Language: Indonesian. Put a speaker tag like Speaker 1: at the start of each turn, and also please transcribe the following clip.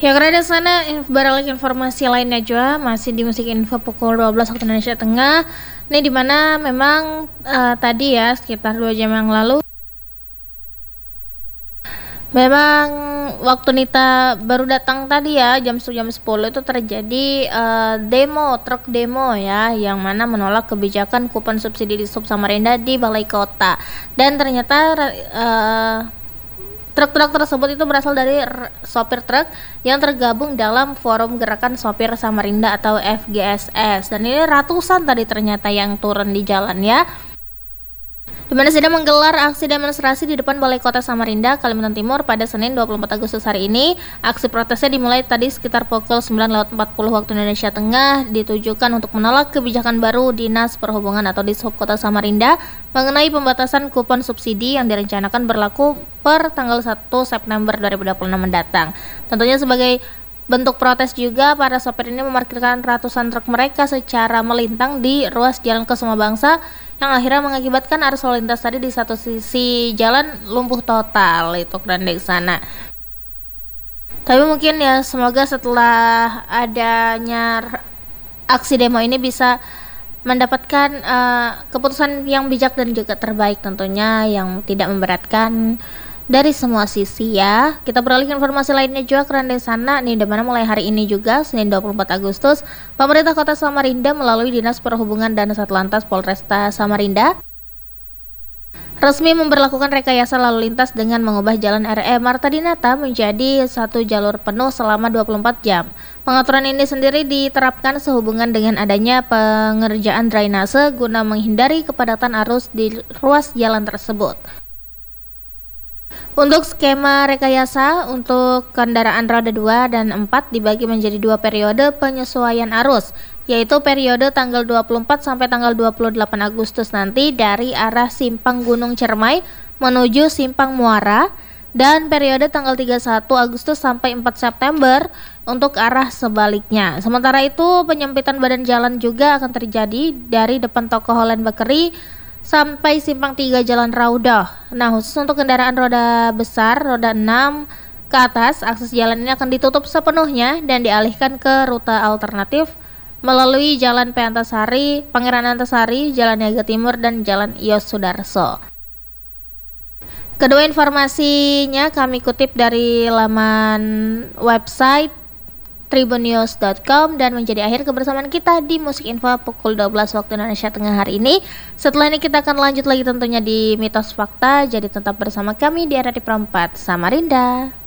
Speaker 1: Ya, karena di sana beralih informasi lainnya juga masih di Musik Info pukul 12 waktu Indonesia Tengah. Ini dimana memang tadi ya sekitar 2 jam yang lalu memang waktu Nita baru datang tadi ya jam 10 itu terjadi truk demo ya yang mana menolak kebijakan kupon subsidi di Sub Samarinda di Balai Kota. Dan ternyata truk-truk tersebut itu berasal dari sopir truk yang tergabung dalam Forum Gerakan Sopir Samarinda atau FGSS. Dan ini ratusan tadi ternyata yang turun di jalan ya, di mana sedang menggelar aksi demonstrasi di depan Balai Kota Samarinda, Kalimantan Timur pada Senin 24 Agustus hari ini. Aksi protesnya dimulai tadi sekitar pukul 9.40 waktu Indonesia Tengah, ditujukan untuk menolak kebijakan baru Dinas Perhubungan atau Dishub Kota Samarinda mengenai pembatasan kupon subsidi yang direncanakan berlaku per tanggal 1 September 2026 mendatang. Tentunya sebagai bentuk protes juga, para sopir ini memarkirkan ratusan truk mereka secara melintang di ruas Jalan Kusuma Bangsa yang akhirnya mengakibatkan arus lalu lintas tadi di satu sisi jalan lumpuh total itu keren di sana. Tapi mungkin ya semoga setelah adanya aksi demo ini bisa mendapatkan keputusan yang bijak dan juga terbaik tentunya yang tidak memberatkan dari semua sisi ya. Kita beralih ke informasi lainnya juga keren di sana nih, dimana mulai hari ini juga Senin 24 Agustus pemerintah Kota Samarinda melalui Dinas Perhubungan dan Satlantas Polresta Samarinda resmi memberlakukan rekayasa lalu lintas dengan mengubah jalan RE Marta Dinata menjadi satu jalur penuh selama 24 jam. Pengaturan ini sendiri diterapkan sehubungan dengan adanya pengerjaan drainase guna menghindari kepadatan arus di ruas jalan tersebut. Untuk skema rekayasa untuk kendaraan roda 2 dan 4 dibagi menjadi 2 periode penyesuaian arus, yaitu periode tanggal 24 sampai tanggal 28 Agustus nanti dari arah Simpang Gunung Cermai menuju Simpang Muara, dan periode tanggal 31 Agustus sampai 4 September untuk arah sebaliknya. Sementara itu penyempitan badan jalan juga akan terjadi dari depan toko Holland Bakery sampai Simpang 3 Jalan Raudah. Nah, khusus untuk kendaraan roda besar, roda 6 ke atas, akses jalan ini akan ditutup sepenuhnya dan dialihkan ke rute alternatif melalui Jalan P. Antasari, Pangeran Antasari, Jalan Niaga Timur, dan Jalan Yos Sudarso. Kedua informasinya kami kutip dari laman website tribunnews.com dan menjadi akhir kebersamaan kita di Musik Info pukul 12 waktu Indonesia Tengah hari ini. Setelah ini kita akan lanjut lagi tentunya di Mitos Fakta, jadi tetap bersama kami di RRI Pro 4 Samarinda.